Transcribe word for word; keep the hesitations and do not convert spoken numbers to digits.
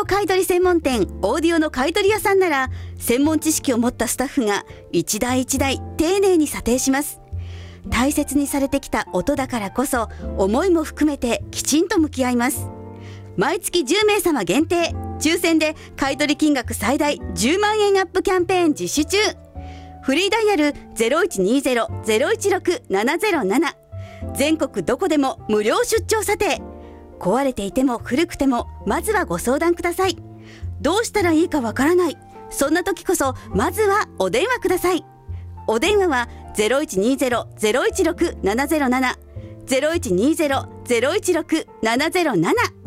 オ買取専門店オーディオの買取屋さんなら、専門知識を持ったスタッフが一台一台丁寧に査定します。大切にされてきた音だからこそ、思いも含めてきちんと向き合います。毎月じゅうめいさま限定、抽選で買取金額最大じゅうまんえんアップキャンペーン実施中。フリーダイヤル ゼロいちにゼロ ゼロいちろく ななゼロなな、全国どこでも無料出張査定。壊れていても古くても、まずはご相談ください。どうしたらいいかわからない、そんな時こそまずはお電話ください。お電話は ゼロいちにゼロ ゼロいちろく ななゼロなな ゼロいちにゼロ ゼロいちろく ななゼロなな